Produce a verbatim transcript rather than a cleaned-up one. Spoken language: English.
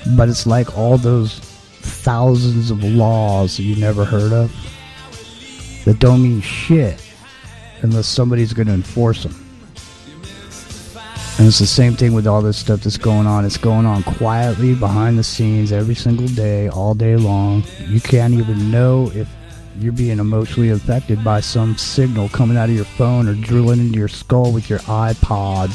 But it's like all those thousands of laws that you never heard of that don't mean shit unless somebody's going to enforce them. And it's the same thing with all this stuff that's going on. It's going on quietly behind the scenes every single day, all day long. You can't even know if you're being emotionally affected by some signal coming out of your phone or drilling into your skull with your iPods.